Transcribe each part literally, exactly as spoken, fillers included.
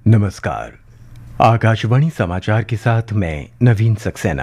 नमस्कार। आकाशवाणी समाचार के साथ मैं नवीन सक्सेना।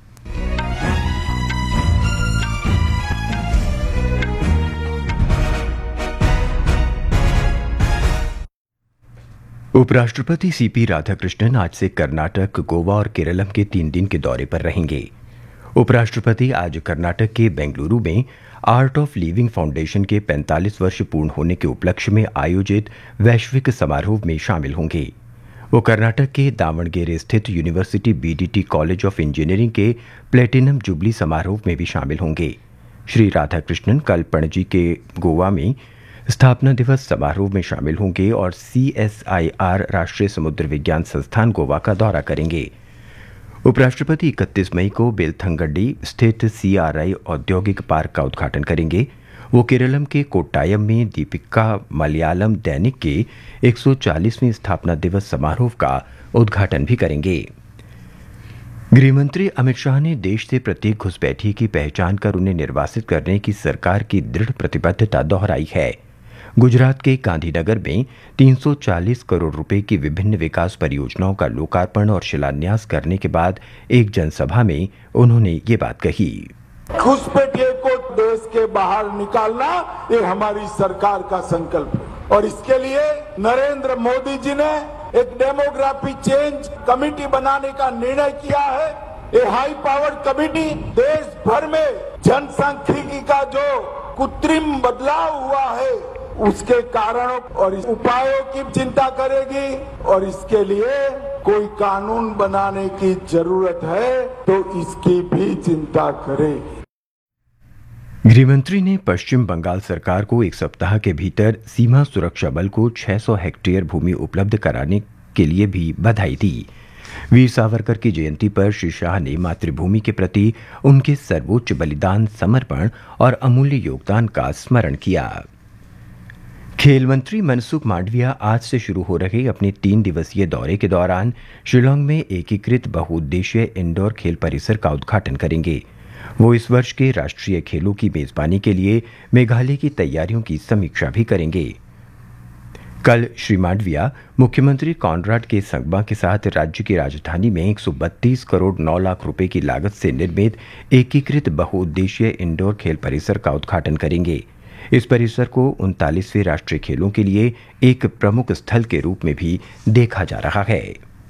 उपराष्ट्रपति सीपी राधाकृष्णन आज से कर्नाटक, गोवा और केरलम के तीन दिन के दौरे पर रहेंगे। उपराष्ट्रपति आज कर्नाटक के बेंगलुरु में आर्ट ऑफ लिविंग फाउंडेशन के पैंतालीस वर्ष पूर्ण होने के उपलक्ष्य में आयोजित वैश्विक समारोह में शामिल होंगे। वो कर्नाटक के दावणगेरे स्थित यूनिवर्सिटी बीडीटी कॉलेज ऑफ इंजीनियरिंग के प्लेटिनम जुबली समारोह में भी शामिल होंगे। श्री राधाकृष्णन कल पणजी के गोवा में स्थापना दिवस समारोह में शामिल होंगे और सीएसआईआर राष्ट्रीय समुद्र विज्ञान संस्थान गोवा का दौरा करेंगे। उपराष्ट्रपति इकतीस मई को बेलथंगडी स्थित सीआरआई औद्योगिक पार्क का उद्घाटन करेंगे। वो केरलम के कोट्टायम में दीपिका मलयालम दैनिक के एक सौ चालीसवें स्थापना दिवस समारोह का उद्घाटन भी करेंगे। गृहमंत्री अमित शाह ने देश से प्रत्येक घुसपैठिए की पहचान कर उन्हें निर्वासित करने की सरकार की दृढ़ प्रतिबद्धता दोहराई है। गुजरात के गांधीनगर में तीन सौ चालीस करोड़ रुपए की विभिन्न विकास परियोजनाओं का लोकार्पण और शिलान्यास करने के बाद एक जनसभा में उन्होंने ये बात कही। घुसपैठिए को देश के बाहर निकालना ये हमारी सरकार का संकल्प है और इसके लिए नरेंद्र मोदी जी ने एक डेमोग्राफी चेंज कमेटी बनाने का निर्णय किया है। ये हाई पावर्ड कमेटी देश भर में जनसांख्यिकी का जो कृत्रिम बदलाव हुआ है उसके कारणों और उपायों की चिंता करेगी और इसके लिए कोई कानून बनाने की जरूरत है तो इसकी भी चिंता करेगी। गृहमंत्री ने पश्चिम बंगाल सरकार को एक सप्ताह के भीतर सीमा सुरक्षा बल को छह सौ हेक्टेयर भूमि उपलब्ध कराने के लिए भी बधाई दी। वीर सावरकर की जयंती पर श्री शाह ने मातृभूमि के प्रति उनके सर्वोच्च बलिदान, समर्पण और अमूल्य योगदान का स्मरण किया। खेल मंत्री मनसुख मांडविया आज से शुरू हो रहे अपने तीन दिवसीय दौरे के दौरान शिलांग में एकीकृत बहुउद्देशीय इंडोर खेल परिसर का उद्घाटन करेंगे। वो इस वर्ष के राष्ट्रीय खेलों की मेजबानी के लिए मेघालय की तैयारियों की समीक्षा भी करेंगे। कल श्री मांडविया मुख्यमंत्री कॉनराड के संगमा के साथ राज्य की राजधानी में एक सौ बत्तीस करोड़ नौ लाख रुपए की लागत से निर्मित एकीकृत बहुउद्देशीय इंडोर खेल परिसर का उद्घाटन करेंगे। इस परिसर को उनतालीसवें राष्ट्रीय खेलों के लिए एक प्रमुख स्थल के रूप में भी देखा जा रहा है।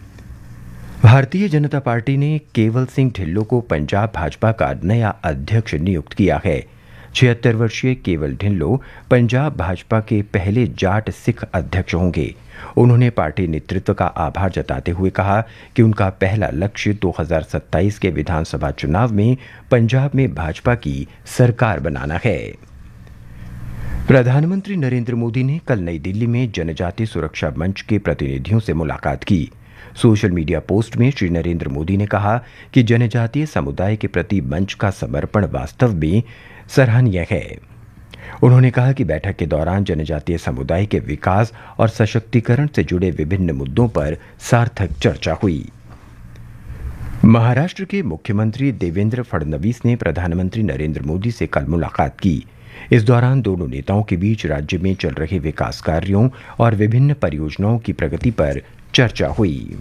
भारतीय जनता पार्टी ने केवल सिंह ढिल्लों को पंजाब भाजपा का नया अध्यक्ष नियुक्त किया है। छिहत्तर वर्षीय केवल ढिल्लों पंजाब भाजपा के पहले जाट सिख अध्यक्ष होंगे। उन्होंने पार्टी नेतृत्व का आभार जताते हुए कहा कि उनका पहला लक्ष्य दो हज़ार सत्ताईस के विधानसभा चुनाव में पंजाब में भाजपा की सरकार बनाना है। प्रधानमंत्री नरेंद्र मोदी ने कल नई दिल्ली में जनजातीय सुरक्षा मंच के प्रतिनिधियों से मुलाकात की। सोशल मीडिया पोस्ट में श्री नरेंद्र मोदी ने कहा कि जनजातीय समुदाय के प्रति मंच का समर्पण वास्तव में सराहनीय है। उन्होंने कहा कि बैठक के दौरान जनजातीय समुदाय के विकास और सशक्तिकरण से जुड़े विभिन्न मुद्दों पर सार्थक चर्चा हुई। महाराष्ट्र के मुख्यमंत्री देवेंद्र फडणवीस ने प्रधानमंत्री नरेंद्र मोदी से कल मुलाकात की। इस दौरान दोनों नेताओं के बीच राज्य में चल रहे विकास कार्यों और विभिन्न परियोजनाओं की प्रगति पर चर्चा हुई।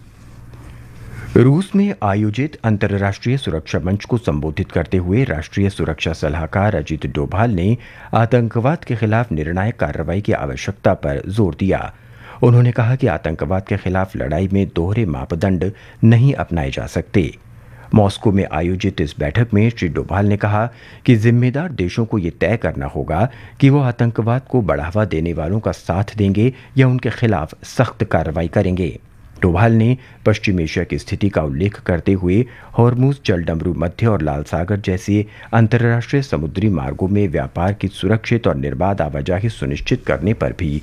रूस में आयोजित अंतर्राष्ट्रीय सुरक्षा मंच को संबोधित करते हुए राष्ट्रीय सुरक्षा सलाहकार अजीत डोभाल ने आतंकवाद के खिलाफ निर्णायक कार्रवाई की आवश्यकता पर जोर दिया। उन्होंने कहा कि आतंकवाद के खिलाफ लड़ाई में दोहरे मापदंड नहीं अपनाए जा सकते। मॉस्को में आयोजित इस बैठक में श्री डोभाल ने कहा कि जिम्मेदार देशों को ये तय करना होगा कि वो आतंकवाद को बढ़ावा देने वालों का साथ देंगे या उनके खिलाफ सख्त कार्रवाई करेंगे। डोभाल ने पश्चिम एशिया की स्थिति का उल्लेख करते हुए हॉर्मुज, जलडमरू मध्य और लाल सागर जैसे अंतर्राष्ट्रीय समुद्री मार्गों में व्यापार की सुरक्षित और निर्बाध आवाजाही सुनिश्चित करने पर भी